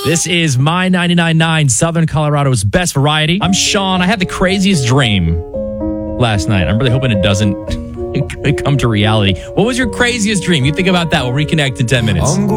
This is My 99.9, Southern Colorado's best variety. I'm Sean. I had the craziest dream last night. I'm really hoping it doesn't come to reality. What was your craziest dream? You think about that. We'll reconnect in 10 minutes.